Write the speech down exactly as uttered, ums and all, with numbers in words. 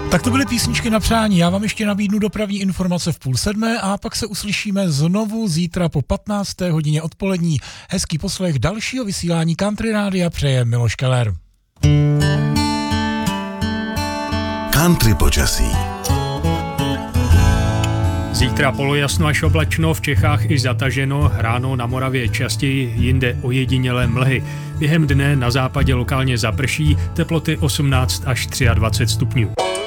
Tak to byly písničky na přání. Já vám ještě nabídnu dopravní informace v půl sedmé a pak se uslyšíme znovu zítra po patnácté hodině odpolední. Hezký poslech dalšího vysílání Country Rádia přeje Miloš Keller. Country počasí. Zítra polojasno až oblačno, v Čechách i zataženo, ráno na Moravě častěji, jinde ojedinělé mlhy. Během dne na západě lokálně zaprší, teploty osmnáct až dvacet tři stupňů.